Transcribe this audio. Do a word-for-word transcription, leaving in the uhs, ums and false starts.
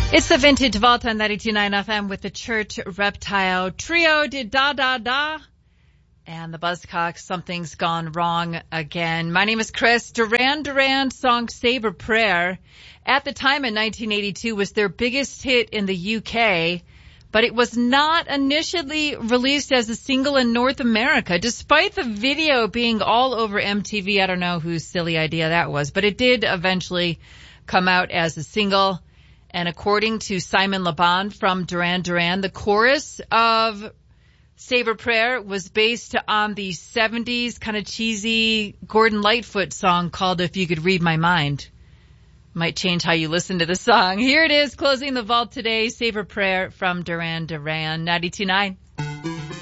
It's the Vintage Vault on ninety-two point nine F M with the Church Reptile Trio did Da Da Da and the Buzzcocks, Something's Gone Wrong Again. My name is Chris. Duran Duran song Save a Prayer at the time in nineteen eighty-two was their biggest hit in the U K, but it was not initially released as a single in North America, despite the video being all over M T V. I don't know whose silly idea that was, but it did eventually come out as a single. And according to Simon Le Bon from Duran Duran, the chorus of Save a Prayer was based on the seventies kind of cheesy Gordon Lightfoot song called If You Could Read My Mind. Might change how you listen to the song. Here it is, closing the vault today, Save a Prayer from Duran Duran, ninety-two point nine.